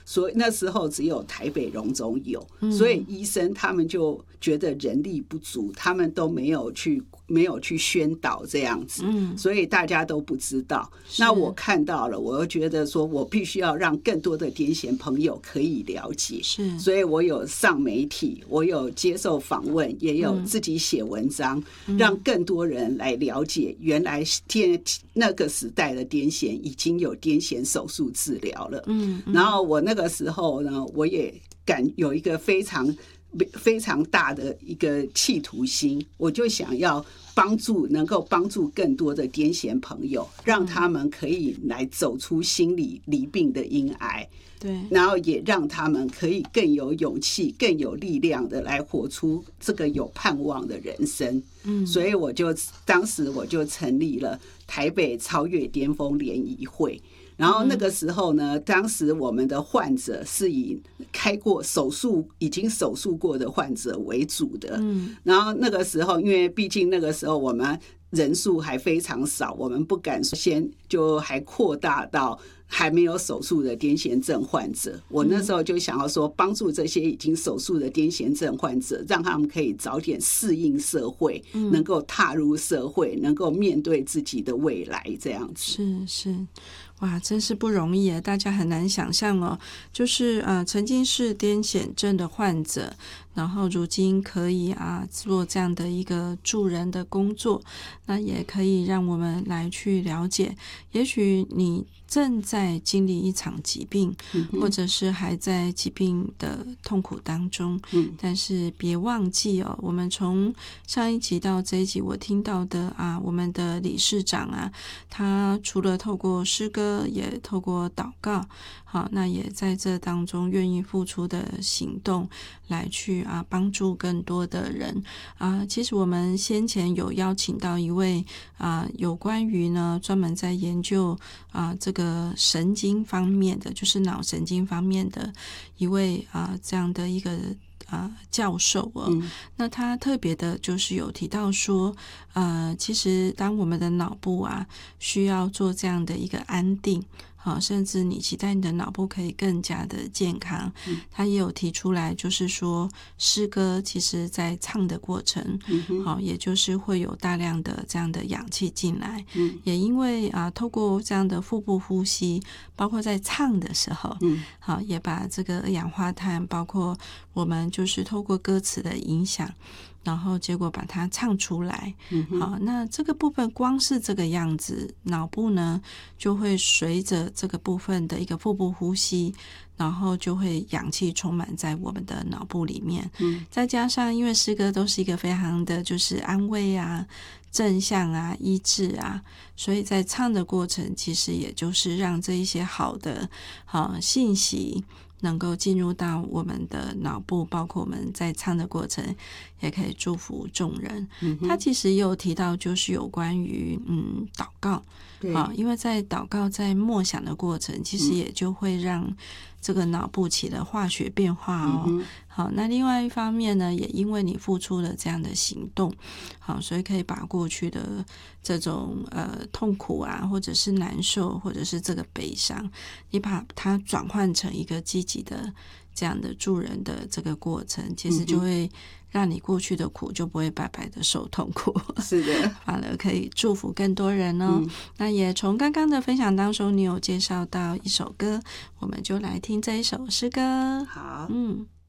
所以那时候只有台北荣总有，所以医生他们就觉得人力不足，他们都没有去宣导这样子，所以大家都不知道。那我看到了，我又觉得说我必须要让更多的癫痫朋友可以了解，所以我有上媒体，我有接受访问，也有自己写文章，让更多人来了解原来那个时代的癫痫已经有癫痫手术治疗了。然后我那个时候呢，我也有一个非常大的一个企图心，我就想要能够帮助更多的癫痫朋友，让他们可以来走出心理疾病的阴霾，对，然后也让他们可以更有勇气、更有力量的来活出这个有盼望的人生。所以当时我就成立了台北超越巅峰联谊会。然后那个时候呢，当时我们的患者是以已经手术过的患者为主的。然后那个时候，因为毕竟那个时候我们人数还非常少，我们不敢先就还扩大到还没有手术的癫痫症患者。我那时候就想要说，帮助这些已经手术的癫痫症患者，让他们可以早点适应社会，能够踏入社会，能够面对自己的未来，这样子。 是哇，真是不容易耶，大家很难想象哦。就是曾经是癫痫症的患者，然后如今可以做这样的一个助人的工作，那也可以让我们来去了解，也许你正在经历一场疾病，或者是还在疾病的痛苦当中，但是别忘记哦，我们从上一集到这一集我听到的我们的理事长他除了透过诗歌也透过祷告，好，那也在这当中愿意付出的行动来去帮助更多的人其实我们先前有邀请到一位有关于呢专门在研究这个神经方面的，就是脑神经方面的一位这样的一个教授那他特别的就是有提到说其实当我们的脑部需要做这样的一个安定，甚至你期待你的脑部可以更加的健康，他也有提出来，就是说诗歌其实在唱的过程也就是会有大量的这样的氧气进来，也因为透过这样的腹部呼吸，包括在唱的时候也把这个二氧化碳，包括我们就是透过歌词的影响，然后结果把它唱出来好，那这个部分光是这个样子，脑部呢就会随着这个部分的一个腹部呼吸，然后就会氧气充满在我们的脑部里面再加上因为诗歌都是一个非常的就是安慰正向医治所以在唱的过程其实也就是让这一些好的信息能够进入到我们的脑部，包括我们在唱的过程也可以祝福众人他其实也有提到就是有关于祷告因为在祷告在默想的过程其实也就会让这个脑部起了化学变化好，那另外一方面呢，也因为你付出了这样的行动好，所以可以把过去的这种痛苦或者是难受或者是这个悲伤，你把它转换成一个积极的这样的助人的这个过程，其实就会让你过去的苦就不会白白的受痛苦是的， 反而可以祝福更多人那也从刚刚的分享当中你有介绍到一首歌，我们就来听这一首诗歌。 好